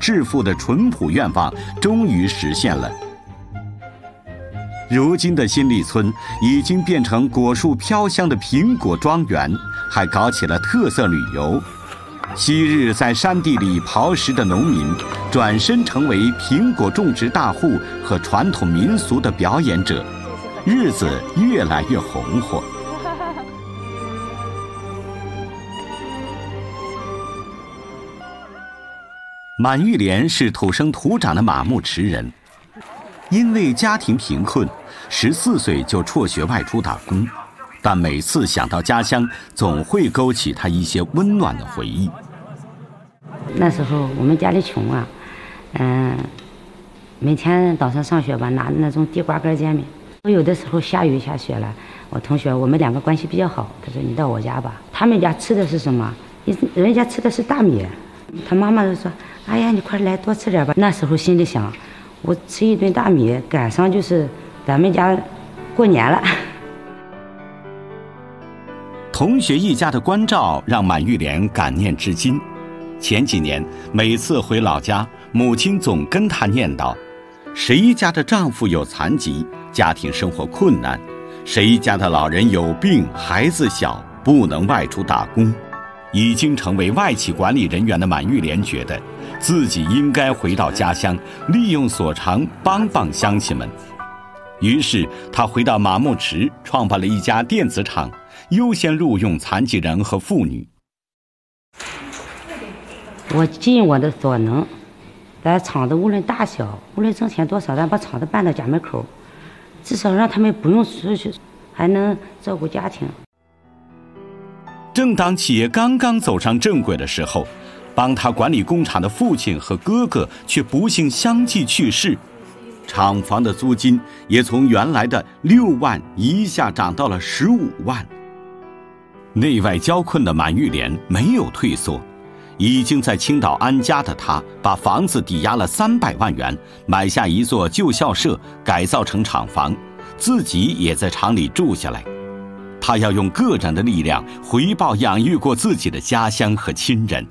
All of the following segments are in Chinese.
致富的淳朴愿望终于实现了。如今的新立村已经变成果树飘香的苹果庄园，还搞起了特色旅游。昔日在山地里刨食的农民，转身成为苹果种植大户和传统民俗的表演者，日子越来越红火。满玉莲是土生土长的马木池人，因为家庭贫困，14岁就辍学外出打工，但每次想到家乡，总会勾起他一些温暖的回忆。 那时候我们家里穷啊，每天早上上学吧，拿那种地瓜干煎饼。我有的时候下雨下雪了，我们两个关系比较好，他说你到我家吧。他们家吃的是什么？人家吃的是大米。他妈妈就说：“哎呀，你快来多吃点吧。”那时候心里想，我吃一顿大米，赶上就是咱们家过年了。 同学一家的关照让满玉莲感念至今。前几年每次回老家，母亲总跟她念叨：谁家的丈夫有残疾，家庭生活困难；谁家的老人有病，孩子小，不能外出打工。已经成为外企管理人员的满玉莲觉得自己应该回到家乡，利用所长帮帮乡亲们。于是他回到马木池，创办了一家电子厂，优先录用残疾人和妇女。 我尽我的所能，咱厂子无论大小，无论挣钱多少，咱把厂子办到家门口，至少让他们不用出去，还能照顾家庭。 正当企业刚刚走上正轨的时候，帮他管理工厂的父亲和哥哥却不幸相继去世，厂房的租金也从原来的6万一下涨到了15万。内外交困的满玉莲没有退缩，已经在青岛安家的他，把房子抵押了300万元，买下一座旧校舍，改造成厂房，自己也在厂里住下来。他要用个人的力量回报养育过自己的家乡和亲人。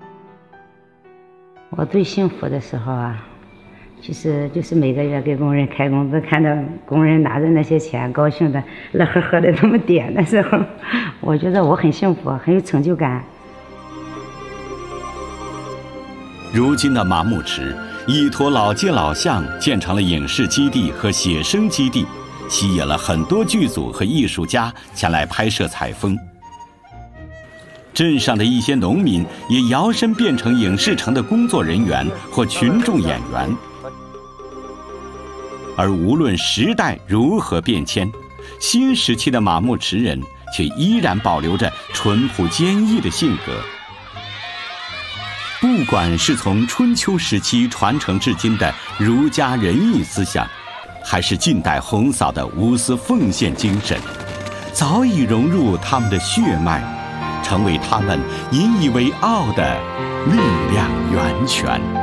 我最幸福的时候啊，其实就是每个月给工人开工资，看到工人拿着那些钱，高兴的乐呵呵的那么点的时候，我觉得我很幸福，很有成就感。 如今的马木池一坨老街老巷，建成了影视基地和写生基地，吸引了很多剧组和艺术家前来拍摄采风。镇上的一些农民也摇身变成影视城的工作人员或群众演员。而无论时代如何变迁，新时期的马木池人却依然保留着淳朴坚毅的性格。不管是从春秋时期传承至今的儒家仁义思想，还是近代红嫂的无私奉献精神，早已融入他们的血脉，成为他们引以为傲的力量源泉。